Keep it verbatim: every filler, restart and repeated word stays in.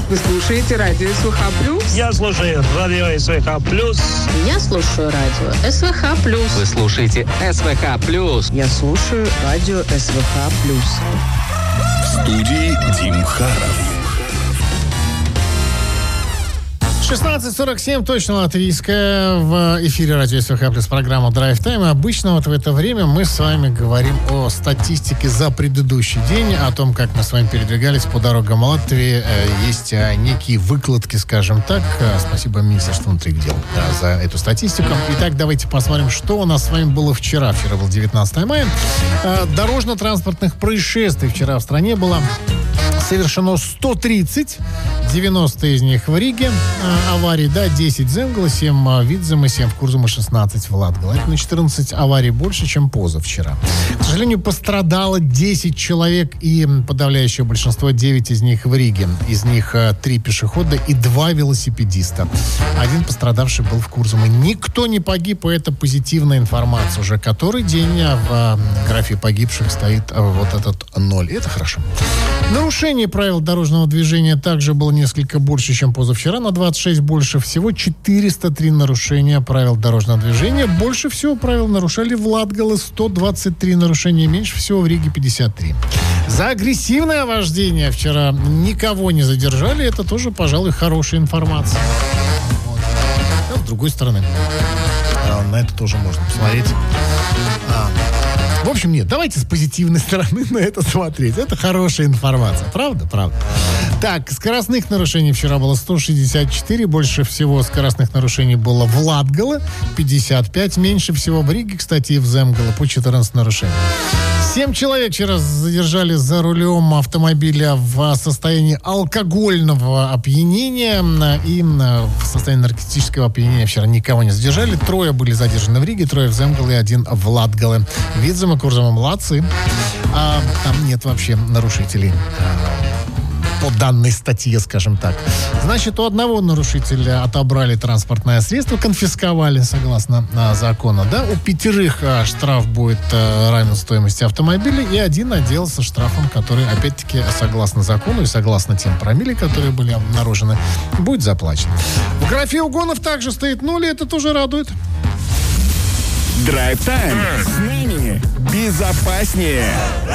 Вы слушаете радио СВХ плюс? Я слушаю радио СВХ плюс. Я слушаю радио СВХ плюс. Вы слушаете СВХ плюс. Я слушаю радио СВХ плюс. В студии Дим Харов. шестнадцать сорок семь, точно латвийская, в эфире радио СВХ плюс программа Drive Time. Обычно вот в это время мы с вами говорим о статистике за предыдущий день, о том, как мы с вами передвигались по дорогам Латвии. Есть некие выкладки, скажем так. Спасибо Министерству внутренних дел за эту статистику. Итак, давайте посмотрим, что у нас с вами было вчера. Вчера был девятнадцатое мая. Дорожно-транспортных происшествий вчера в стране было совершено сто тридцать, девяносто из них в Риге аварий, да, десять в Земгале, семь в Видземе, семь в Курзаме, шестнадцать в Латгале. Это на четырнадцать аварий больше, чем позавчера. К сожалению, пострадало десять человек, и подавляющее большинство, девять из них в Риге. Из них три пешехода и два велосипедиста. Один пострадавший был в Курзаме. Никто не погиб, и это позитивная информация. Уже который день в графе погибших стоит вот этот ноль. Это хорошо. Нарушений правил дорожного движения также было несколько больше, чем позавчера, на двадцать шесть больше. Всего четыреста три нарушения правил дорожного движения. Больше всего правил нарушали в Латгале, сто двадцать три нарушения, меньше всего в Риге, пятьдесят три. За агрессивное вождение вчера никого не задержали. Это тоже, пожалуй, хорошая информация. Вот. Но, с другой стороны, на это тоже можно посмотреть. А, В общем, нет, давайте с позитивной стороны на это смотреть. Это хорошая информация. Правда? Правда. Так, скоростных нарушений вчера было сто шестьдесят четыре. Больше всего скоростных нарушений было в Латгале, пятьдесят пять. Меньше всего в Риге, кстати, и в Земгале, по четырнадцать нарушений. Семь человек вчера задержали за рулем автомобиля в состоянии алкогольного опьянения. И в состоянии наркотического опьянения вчера никого не задержали. Трое были задержаны в Риге, трое в Земгале и один в Латгале. Видземе, Курзаме, молодцы. А там нет вообще нарушителей по данной статье, скажем так. Значит, у одного нарушителя отобрали транспортное средство, конфисковали, согласно а, закону, да. У пятерых а, штраф будет а, равен стоимости автомобиля, и один отделался штрафом, который, опять-таки, согласно закону и согласно тем промилле, которые были обнаружены, будет заплачен. В графе угонов также стоит ноль, и это тоже радует. Драйв Тайм. С нами безопаснее.